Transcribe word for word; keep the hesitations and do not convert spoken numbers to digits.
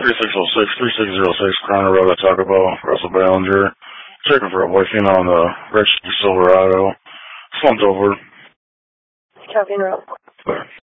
three six zero six, three six zero six, Crown Road at Taco Bell, Russell Ballinger. Checking for a boyfriend on the registered Silverado. Slumped over. Copy, Rob.